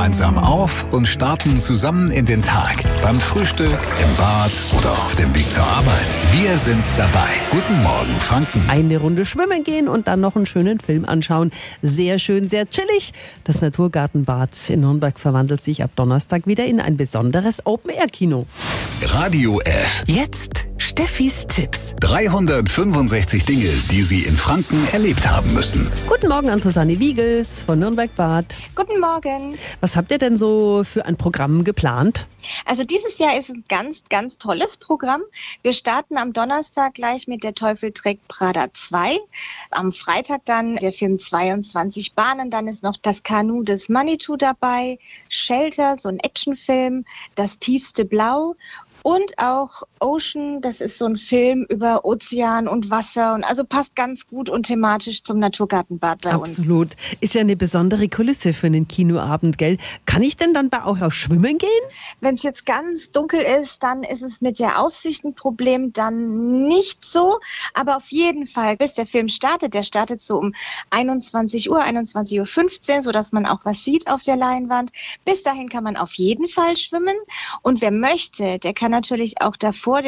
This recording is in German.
gemeinsam auf und starten zusammen in den Tag. Beim Frühstück, im Bad oder auf dem Weg zur Arbeit. Wir sind dabei. Guten Morgen, Franken. Eine Runde schwimmen gehen und dann noch einen schönen Film anschauen. Sehr schön, sehr chillig. Das Naturgartenbad in Nürnberg verwandelt sich ab Donnerstag wieder in ein besonderes Open-Air-Kino. Radio F. Jetzt Steffis Tipps. 365 Dinge, die Sie in Franken erlebt haben müssen. Guten Morgen an Susanne Wiegels von Nürnberg-Bad. Guten Morgen. Was habt ihr denn so für ein Programm geplant? Also dieses Jahr ist ein ganz, ganz tolles Programm. Wir starten am Donnerstag gleich mit Der Teufel trägt Prada 2. Am Freitag dann der Film 22 Bahnen. Dann ist noch Das Kanu des Manitou dabei. Shelter, so ein Actionfilm. Das tiefste Blau. Und auch Ocean, das ist so ein Film über Ozean und Wasser und also passt ganz gut und thematisch zum Naturgartenbad bei uns. Absolut. Ist ja eine besondere Kulisse für einen Kinoabend, gell? Kann ich denn dann bei euch auch schwimmen gehen? Wenn es jetzt ganz dunkel ist, dann ist es mit der Aufsicht ein Problem, dann nicht so. Aber auf jeden Fall, bis der Film startet, der startet so um 21 Uhr, 21.15 Uhr, sodass man auch was sieht auf der Leinwand. Bis dahin kann man auf jeden Fall schwimmen. Und wer möchte, der kann natürlich auch davor